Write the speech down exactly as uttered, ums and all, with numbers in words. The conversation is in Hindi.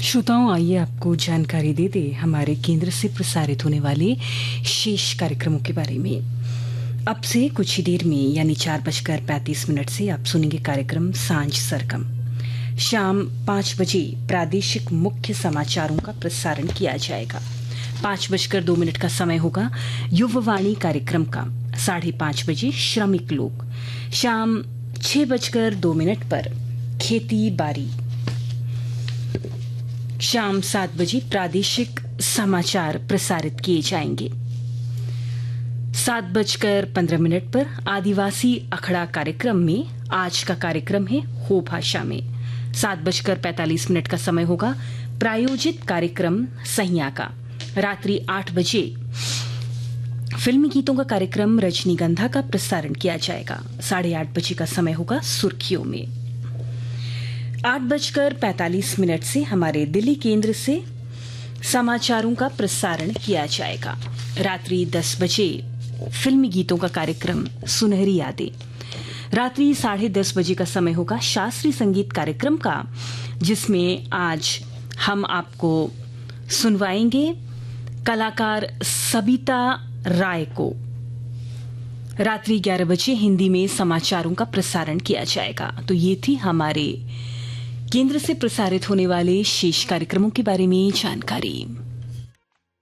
श्रोताओं, आइए आपको जानकारी दे दे हमारे केंद्र से प्रसारित होने वाले शेष कार्यक्रमों के बारे में। अब से कुछ ही देर में यानी चार बजकर पैंतीस मिनट से आप सुनेंगे कार्यक्रम सांझ सरगम। शाम पाँच बजे प्रादेशिक मुख्य समाचारों का प्रसारण किया जाएगा। पाँच बजकर दो मिनट का समय होगा युववाणी कार्यक्रम का। साढ़े पाँच बजे श्रमिक लोग। शाम छह बजकर दो मिनट पर खेती बाड़ी। शाम सात बजे प्रादेशिक समाचार प्रसारित किए जाएंगे। सात बजकर पंद्रह मिनट पर आदिवासी अखड़ा कार्यक्रम में आज का कार्यक्रम है हो भाषा में। सात बजकर पैंतालीस मिनट का समय होगा प्रायोजित कार्यक्रम सहिया का। रात्रि आठ बजे फिल्मी गीतों का कार्यक्रम रजनीगंधा का प्रसारण किया जाएगा। साढ़े आठ बजे का समय होगा सुर्खियों में। आठ बजकर पैंतालीस मिनट से हमारे दिल्ली केंद्र से समाचारों का प्रसारण किया जाएगा। रात्रि दस बजे फिल्मी गीतों का कार्यक्रम सुनहरी यादें। रात्रि साढ़े दस बजे का समय होगा शास्त्रीय संगीत कार्यक्रम का, जिसमें आज हम आपको सुनवाएंगे कलाकार सबिता राय को। रात्रि ग्यारह बजे हिंदी में समाचारों का प्रसारण किया जाएगा। तो ये थी हमारे केंद्र से प्रसारित होने वाले शेष कार्यक्रमों के बारे में जानकारी।